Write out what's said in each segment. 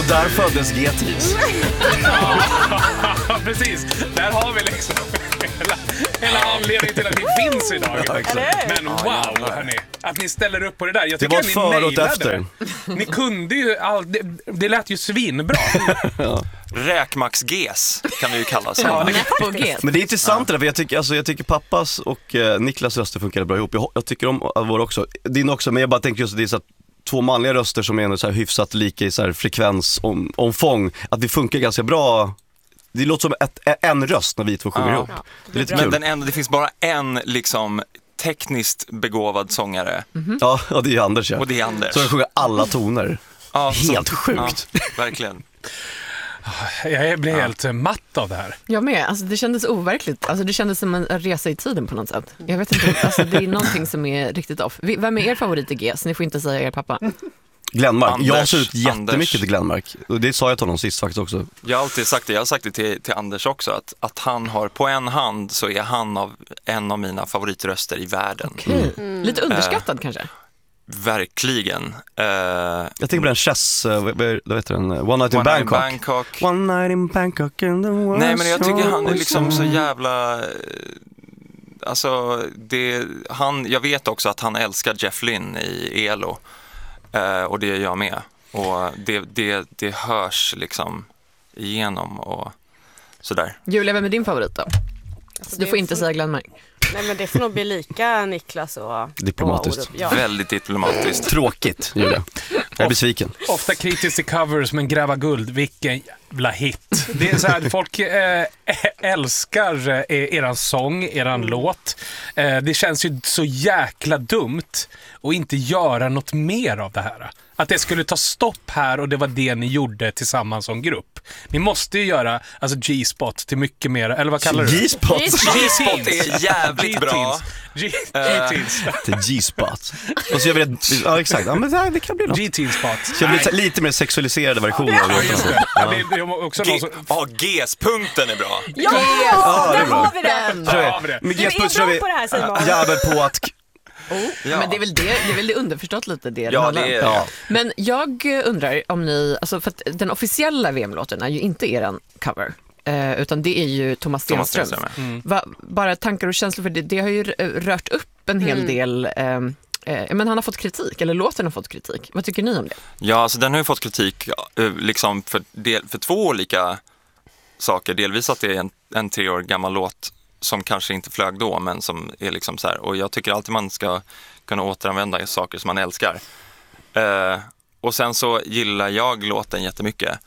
där föddes G-Teens. Ja, precis. Där har vi liksom hela anledningen till att vi finns idag. Ja, men wow, hörni, att ni ställer upp på det där. Jag det tycker var att ni för och efter. Ni kunde ju det lät ju svinbra. Ja. Räkmax-ges kan det ju kallas. Men det är intressant det där, för jag tycker pappas och Niklas röster funkar bra ihop. Jag tycker om vår också, din också, men jag bara tänker just att det är så att två manliga röster som är så här hyfsat lika i så här frekvensomfång, att det funkar ganska bra. Det låter som en röst när vi två sjunger ihop. Det är lite kul. Men det finns bara en liksom tekniskt begåvad sångare. Ja, det är Anders. Ja. Och det är Anders. Så jag sjunger alla toner. Helt sjukt. Ja, verkligen. Jag blir helt matt av det här. Jag med, alltså det kändes overkligt. Alltså det kändes som en resa i tiden på något sätt. Jag vet inte, alltså det är någonting som är riktigt off. Vem är er favorit i G? Så ni får inte säga er pappa. Glenmark. Anders, jag ser ut jättemycket till Glenmark. Och det sa jag till honom sist faktiskt också. Jag har alltid sagt det, jag har sagt det till Anders också, att han har på en hand så är han en av mina favoritröster i världen. Okej. Lite underskattad kanske? Verkligen. Jag tänker på den Chess, vad heter den? One Night in Bangkok. One Night in Bangkok in the world. Nej, men jag tycker han är liksom så jävla... Alltså, jag vet också att han älskar Jeff Lynne i ELO. Och det gör jag med. Och det hörs liksom igenom och sådär. Julia, vem är din favorit då? Alltså, du får inte säga Glenmark. Nej, men det får nog bli lika Niklas och diplomatiskt. Ja. Väldigt diplomatiskt. Tråkigt, Julia. Jag är besviken. Ofta kritiskt till covers, men gräva guld, vilken jävla hit. Det är så här, folk älskar eran sång, eran låt. Det känns ju så jäkla dumt att inte göra något mer av det här. Att det skulle ta stopp här och det var det ni gjorde tillsammans som grupp. Ni måste ju göra alltså G-spot till mycket mer, eller vad kallar du? G-spot? G-spot är jävligt bra. G-teens. Till G-spot. Och så gör vi det, ja exakt, ja, men det kan bli något. G-teen-spot. Så jag blir lite mer sexualiserade versioner av låten. Det är också någon som... G-punkten är bra. Ja, där har vi den. Men Du är bra på det här, Simon. jävel på att... Ja. Men det är väl det underförstått lite det. Ja, det är det. Men jag undrar om ni, alltså för att den officiella VM-låten är ju inte eran cover. Utan det är ju Thomas Stenström. Bara tankar och känslor för det har ju rört upp en hel del. Men han har fått kritik, eller låten har fått kritik. Vad tycker ni om det? Ja, alltså den har ju fått kritik liksom för två olika saker. Delvis att det är en 3 år gammal låt som kanske inte flög då, men som är liksom så här. Och jag tycker alltid man ska kunna återanvända saker som man älskar. Och sen så gillar jag låten jättemycket.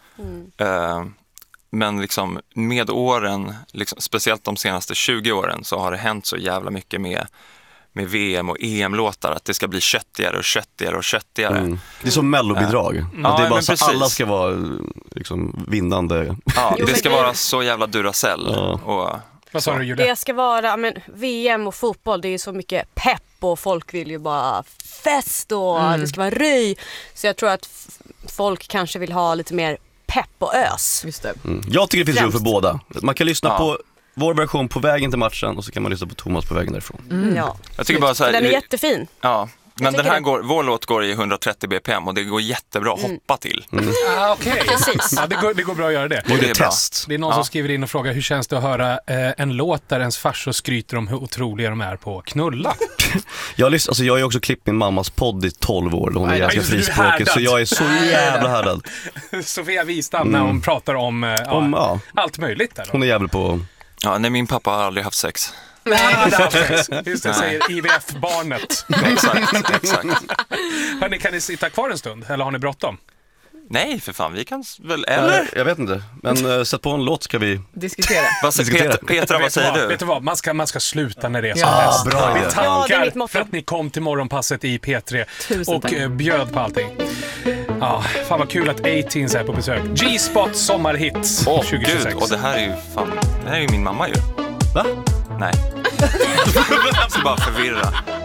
Men liksom med åren, liksom, speciellt de senaste 20 åren, så har det hänt så jävla mycket med VM och EM-låtar, att det ska bli köttigare och köttigare och köttigare. Det är som mellobidrag. Ja, det är bara så precis. alla ska vara liksom vinnande. Ja, det ska vara så jävla Duracell. Och vad sa du, Julia? Det ska vara, men VM och fotboll, det är ju så mycket pepp och folk vill ju bara fest och det ska vara röj. Så jag tror att folk kanske vill ha lite mer pepp och ös. Just det. Jag tycker det finns rum för båda. Man kan lyssna på vår version på vägen till matchen och så kan man lyssna på Thomas på vägen därifrån. Ja. Jag tycker bara så här, den är jättefin. Ja. Men den här vår låt går i 130 bpm och det går jättebra att hoppa till. Okej. Ja, det går bra att göra det. Och det är test. Det är någon som skriver in och frågar hur känns det att höra en låt där ens farsor skryter om hur otroliga de är på att knulla. Jag har ju också klippt min mammas podd i 12 år. Hon är ganska frispråkig, så jag är så jävla härdad. Sofia Wistam när hon pratar om allt möjligt där då. Hon är jävla på... Ja, nej, min pappa har aldrig haft sex. Just det, säger IVF-barnet. Exakt. Hörrni, kan ni sitta kvar en stund? Eller har ni bråttom? Nej, för fan, vi kan väl... Eller? Jag vet inte, men sätt på en låt ska vi... Diskutera. Petra, vad säger du? Vet du vad, man ska sluta när det är som bäst. Bra idé. Vi tackar för att ni kom till morgonpasset i P3 och bjöd på allting. Ja, fan vad kul att A-Teens är på besök. G-spot sommarhits 2026. Gud, och det här är ju min mamma ju. Va? Nej. Jag ska bara förvirra.